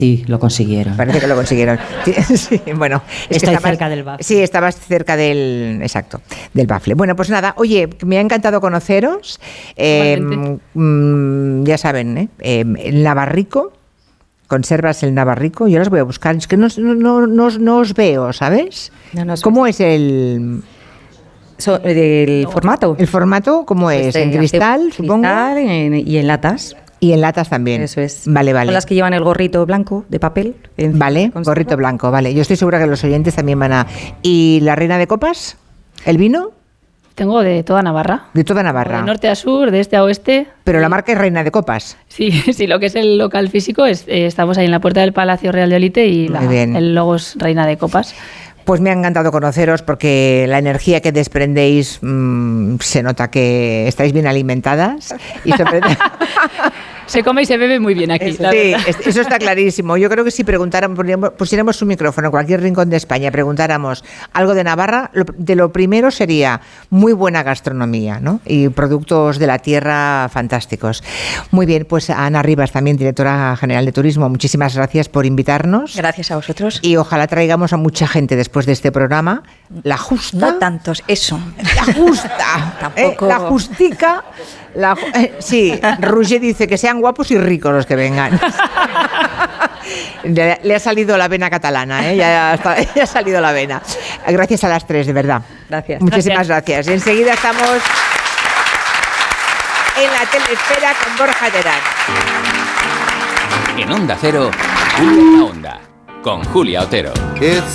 Sí, lo consiguieron. Parece que lo consiguieron. Sí, bueno, Estoy cerca del Bafle. Sí, estabas cerca del Bafle. Bueno, pues nada, oye, me ha encantado conoceros. Ya saben, el Navarrico, conservas el Navarrico, yo las voy a buscar. Es que no os veo, ¿sabes? ¿Cómo es el formato? ¿El formato cómo es? ¿En cristal, supongo? Y en latas. Y en latas también. Eso es. Vale. Son las que llevan el gorrito blanco de papel. Vale, gorrito blanco, vale. Yo estoy segura que los oyentes también van a... ¿Y la reina de copas? ¿El vino? Tengo de toda Navarra. De toda Navarra. De norte a sur, de este a oeste. Pero la marca es Reina de Copas. Sí, lo que es el local físico, estamos ahí en la puerta del Palacio Real de Olite y el logo es Reina de Copas. Pues me ha encantado conoceros porque la energía que desprendéis se nota que estáis bien alimentadas y Se come y se bebe muy bien aquí. Sí, eso está clarísimo. Yo creo que si pusiéramos un micrófono en cualquier rincón de España, preguntáramos algo de Navarra, lo primero sería muy buena gastronomía, ¿no? Y productos de la tierra fantásticos. Muy bien, pues Ana Rivas, también directora general de Turismo, muchísimas gracias por invitarnos. Gracias a vosotros. Y ojalá traigamos a mucha gente después de este programa. La justa. No tantos, eso. La justa. Tampoco. La justica. Sí, Roger dice que sean guapos y ricos los que vengan. Le ha salido la vena catalana, ya ha salido la vena. Gracias a las tres, de verdad. Gracias. Muchísimas gracias. Y enseguida estamos en la telesfera con Borja Terán. En Onda Cero, Julia en la Onda, con Julia Otero.